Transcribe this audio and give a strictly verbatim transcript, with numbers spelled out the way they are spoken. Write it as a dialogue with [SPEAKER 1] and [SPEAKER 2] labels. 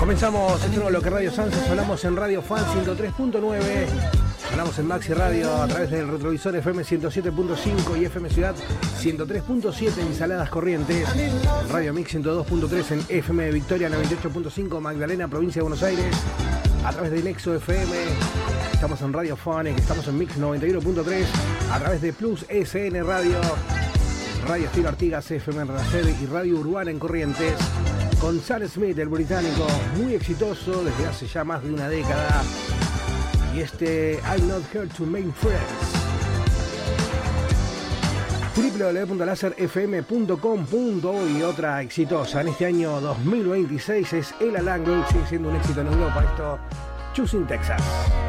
[SPEAKER 1] Comenzamos el nuevo Lo que Radio Sansa, sonamos en Radio Fan ciento tres punto nueve, sonamos en Maxi Radio a través del retrovisor F M ciento siete punto cinco y F M Ciudad ciento tres punto siete en Saladas Corrientes, Radio Mix ciento dos punto tres en F M Victoria noventa y ocho punto cinco Magdalena, provincia de Buenos Aires, a través de Nexo F M, estamos en Radio Fan, estamos en Mix noventa y uno punto tres, a través de Plus S N Radio, Radio Estilo Artigas F M en Racer y Radio Urbana en Corrientes, con Sam Smith, el británico, muy exitoso desde hace ya más de una década. Y este I'm Not Here to Make Friends. w w w punto laser f m punto com punto uy, otra exitosa en este año dos mil veintiséis es Ella Langley, sigue siendo un éxito en Europa esto, Choosing Texas.